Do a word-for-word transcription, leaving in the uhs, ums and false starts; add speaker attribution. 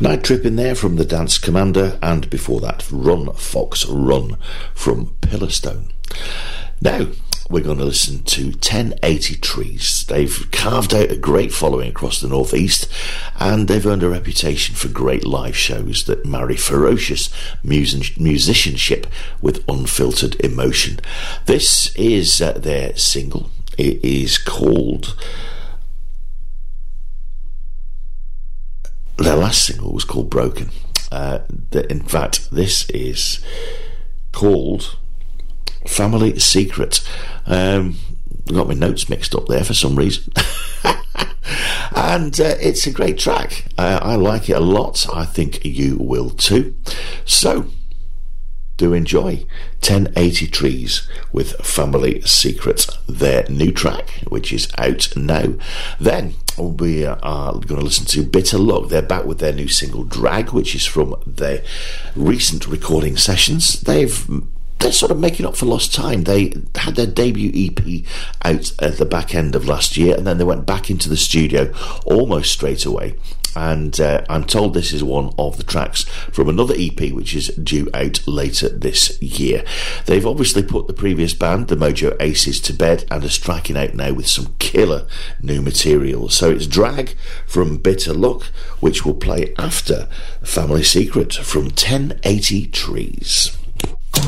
Speaker 1: Night Trip in there from the Dance Commander, and before that, Run Fox Run from Pillarstone. Now, we're going to listen to ten eighty Trees. They've carved out a great following across the northeast, and they've earned a reputation for great live shows that marry ferocious mus- musicianship with unfiltered emotion. This is uh, their single. It is called... Their last single was called Broken. Uh, the, in fact, this is called Family Secret. Um, got my notes mixed up there for some reason. And uh, it's a great track. Uh, I like it a lot. I think you will too. So, do enjoy ten eighty Trees with Family Secret, their new track, which is out now. Then we are going to listen to Bitter Luck. They're back with their new single Drag, which is from their recent recording sessions. They've they're sort of making up for lost time. They had their debut E P out at the back end of last year, and then they went back into the studio almost straight away. And uh, I'm told this is one of the tracks from another E P which is due out later this year. They've obviously put the previous band, the Mojo Aces, to bed and are striking out now with some killer new material. So it's Drag from Bitter Luck, which will play after Family Secret from ten eighty Trees.